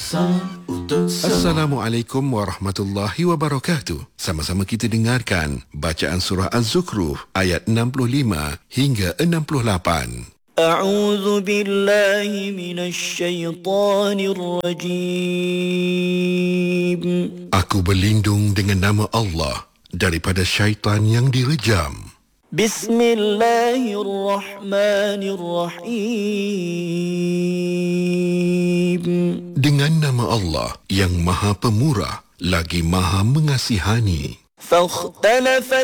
Assalamualaikum warahmatullahi wabarakatuh. Sama-sama kita dengarkan bacaan surah Az-Zukhruf ayat 65 hingga 68. أعوذ بالله من الشيطان الرجيم. Aku berlindung dengan nama Allah daripada syaitan yang direjam. بسم الله الرحمن الرحيم. Dengan nama Allah yang Maha Pemurah lagi Maha Mengasihani. فاختلف